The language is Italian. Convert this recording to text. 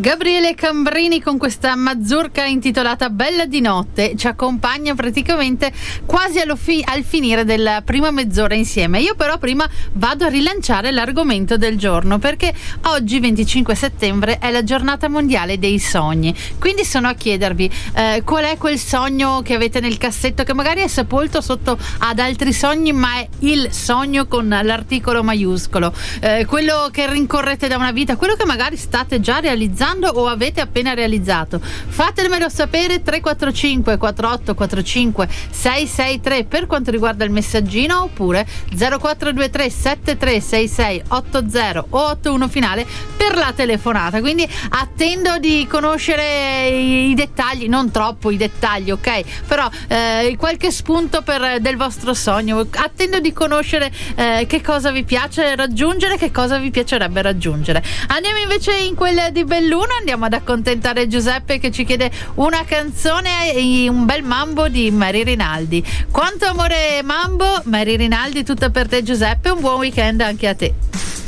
Gabriele Cambrini con questa mazurka intitolata Bella di notte ci accompagna praticamente quasi al finire della prima mezz'ora insieme. Io però prima vado a rilanciare l'argomento del giorno, perché oggi 25 settembre è la giornata mondiale dei sogni. Quindi sono a chiedervi qual è quel sogno che avete nel cassetto, che magari è sepolto sotto ad altri sogni, ma è il sogno con l'articolo maiuscolo, quello che rincorrete da una vita, quello che magari state già realizzando o avete appena realizzato. Fatemelo sapere. 345 4845 663 per quanto riguarda il messaggino, oppure 0423 7366 80 o 81 finale per la telefonata. Quindi attendo di conoscere i dettagli, non troppo i dettagli, ok, però qualche spunto del vostro sogno. Attendo di conoscere che cosa vi piace raggiungere, che cosa vi piacerebbe raggiungere. Andiamo invece in quella di Belluno, andiamo ad accontentare Giuseppe che ci chiede una canzone e un bel mambo di Mary Rinaldi. Quanto amore mambo, Mary Rinaldi, tutta per te Giuseppe, un buon weekend anche a te.